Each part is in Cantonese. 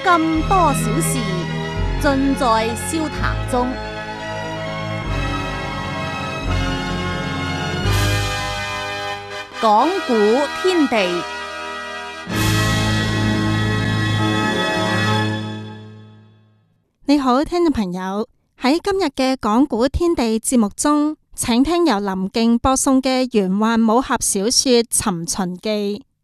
今多少事，盡在笑談中。講古天地， 你好，聽眾朋友，喺今日嘅講古天地節目中，請聽由林敬播送嘅玄幻武俠小說《尋秦記》。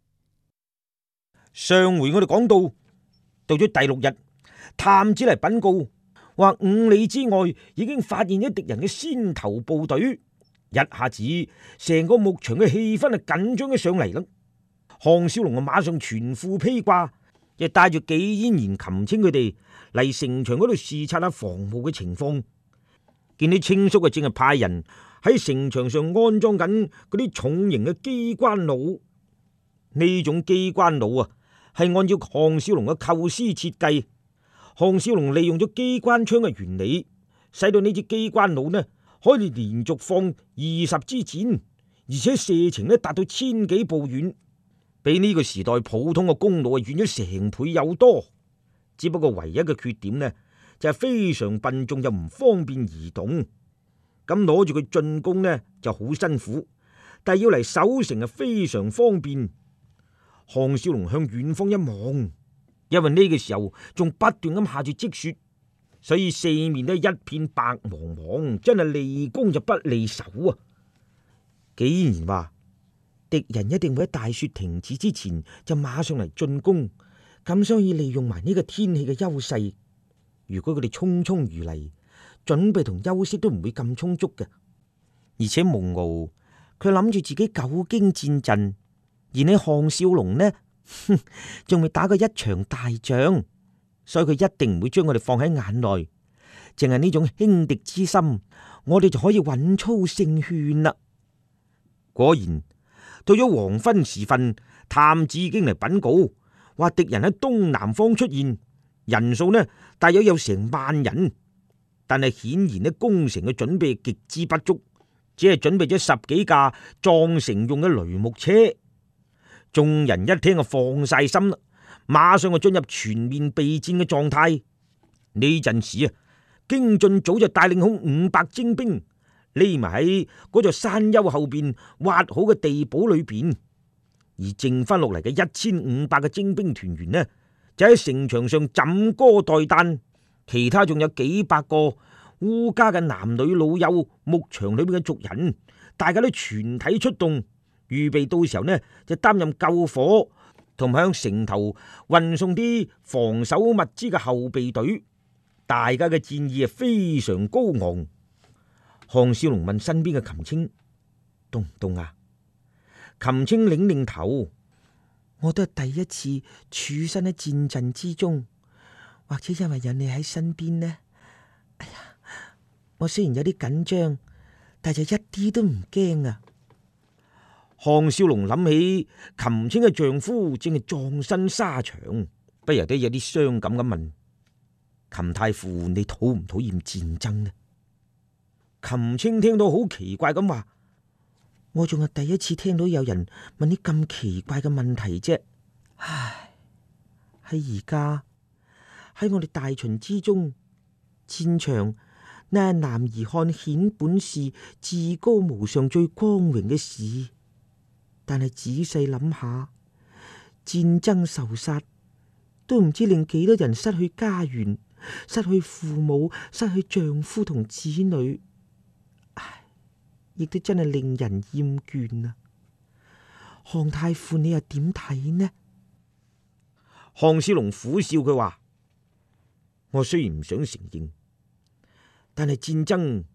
上回我哋講到咗第6日，探子嚟稟告，話5里之外已經發現咗敵人嘅先頭部隊，一下子成個牧場嘅氣氛緊張咗上嚟啦。項少龍馬上全副披掛，就帶住紀嫣然、擒青佢哋嚟城牆嗰度視察下防務嘅情況。見啲青叔正係派人喺城牆上安裝緊嗰啲重型嘅機關弩，呢種機關弩啊，係按照項少龍嘅構思設計。項少龍利用咗機關槍嘅原理，使到呢支機關弩呢可以連續放20支箭，而且射程呢達到1000幾步遠，比呢個時代普通嘅弓弩遠咗成倍有多。只不過唯一嘅缺點呢，就係非常笨重又唔方便移動，咁攞住佢進攻呢就好辛苦，但係要嚟守城啊非常方便。項少龍向遠方一望，因為呢個時候仲不斷咁下住積雪，所以四面都一片白茫茫，真係利攻就不利守啊！既然話敵人一定會喺大雪停止之前就馬上嚟進攻，咁所以利用埋呢個天氣嘅優勢，如果佢哋匆匆如嚟，準備同休息都唔會咁充足嘅。而且蒙驢佢諗住自己久經戰陣，而你項少龍呢，仲未打過一場大仗，所以佢一定唔會將我哋放喺眼內。淨係呢種輕敵之心，我哋就可以穩操勝券啦。果然到咗黃昏時分，探子已經嚟稟告，話敵人喺東南方出現，人數呢大約有成萬人，但係顯然呢攻城嘅準備極之不足，只係準備咗10幾架撞城用嘅雷木車。眾人一聽就放晒心啦，馬上就進入全面備戰嘅狀態。呢陣時啊，京進早就帶領好500精兵，匿埋喺嗰座山丘後邊挖好嘅地堡裏邊，而剩翻落嚟嘅1500嘅精兵團員呢，就喺城牆上枕戈待旦，其他仲有幾百個烏家嘅男女老幼，牧場裏邊嘅族人，大家都全體出動，預備到時候呢就擔任救火同埋向城頭運送啲防守物資嘅後備隊。大家嘅戰意非常高昂。項少龍問身邊嘅擒青凍唔凍啊？擒青擰擰頭，我都係第一次處身喺戰陣之中，或者因為有你喺身邊呢。哎呀，我雖然有啲緊張，但就一啲都唔驚啊！項少龍諗起擒青嘅丈夫正係葬身沙場，不由得有啲傷感咁問：擒太傅，你討唔討厭戰爭呢？擒青聽到好奇怪咁話：我仲係第一次聽到有人問啲咁奇怪嘅問題啫。唉，喺而家喺我哋大秦之中，戰場那係男兒漢顯本事、至高無上、最光榮嘅事。但係仔細諗下，戰爭仇殺都唔知令幾多人失去家園、失去父母、失去丈夫同子女，唉，亦都真係令人厭倦啊！項太傅，你又點睇呢？項少龍苦笑，佢話：我雖然唔想承認，但係戰爭